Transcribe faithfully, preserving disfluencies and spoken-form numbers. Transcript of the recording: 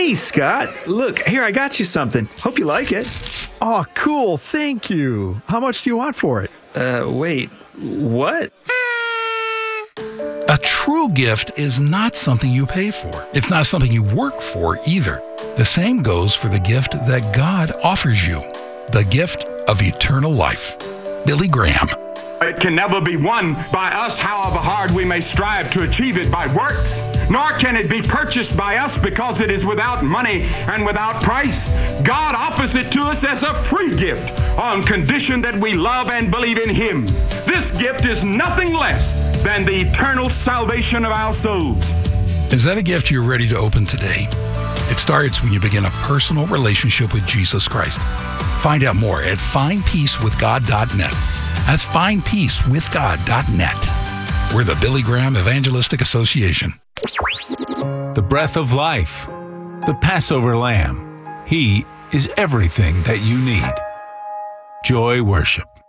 Hey, Scott. Look, here, I got you something. Hope you like it. Oh, cool. Thank you. How much do you want for it? Uh, wait. What? A true gift is not something you pay for. It's not something you work for either. The same goes for the gift that God offers you, the gift of eternal life. Billy Graham. It can never be won by us, however hard we may strive to achieve it by works, nor can it be purchased by us because it is without money and without price. God offers it to us as a free gift on condition that we love and believe in Him. This gift is nothing less than the eternal salvation of our souls. Is that a gift you're ready to open today? It starts when you begin a personal relationship with Jesus Christ. Find out more at find peace with god dot net. That's find peace with god dot net. We're the Billy Graham Evangelistic Association. The breath of life, the Passover Lamb. He is everything that you need. Joy Worship.